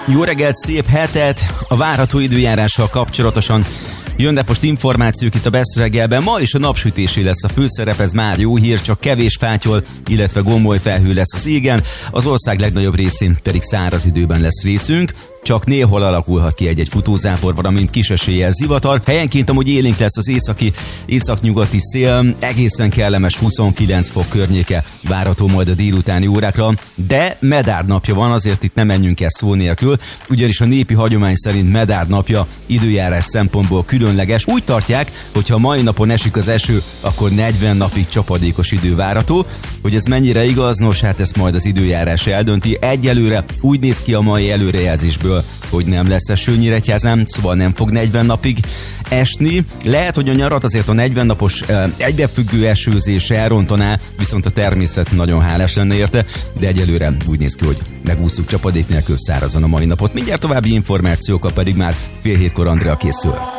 Jó reggelt, szép hetet! A várható időjárással kapcsolatosan jönnek most információk itt a Best reggelben. Ma is a napsütésé lesz a főszerep, ez már jó hír, csak kevés fátyol, illetve gomboly felhő lesz az égen, az ország legnagyobb részén pedig száraz időben lesz részünk. Csak néhol alakulhat ki egy-egy futózápor, valamint kis eséllyel zivatar. Helyenként amúgy élénk lesz az északnyugati szél, egészen kellemes 29 fok környéke várható majd a délutáni órákra, de Medár napja van, azért itt nem menjünk el szó nélkül, ugyanis a népi hagyomány szerint Medár napja időjárás szempontból különleges. Úgy tartják, hogy ha mai napon esik az eső, akkor 40 napig csapadékos idő várható. Hogy ez mennyire igaz, nos hát ezt majd az időjárás eldönti. Egyelőre úgy néz ki a mai előrejelzésből, hogy nem lesz eső Nyíregyházán, szóval nem fog 40 napig esni. Lehet, hogy a nyarat azért a 40 napos egybefüggő esőzés elrontaná, viszont a természet nagyon hálás lenne érte, de egyelőre úgy néz ki, hogy megúszuk csapadék nélkül szárazon a mai napot. Mindjárt további információkkal pedig már fél hétkor Andrea készül.